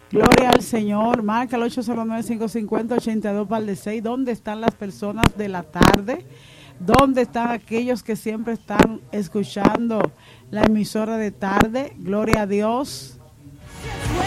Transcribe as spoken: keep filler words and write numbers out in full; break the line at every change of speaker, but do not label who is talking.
Gloria al Señor. Marca el ocho cero nueve, cinco cinco cero, ocho dos par de seis. ¿Dónde están las personas de la tarde? ¿Dónde están aquellos que siempre están escuchando la emisora de tarde? Gloria a Dios.